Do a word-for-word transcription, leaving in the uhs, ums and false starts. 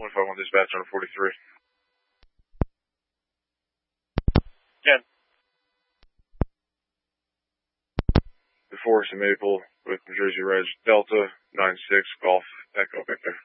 twenty-five on dispatch on forty-three. ten. The Forest and Maple with New Jersey Reg Delta nine six Golf Echo Victor.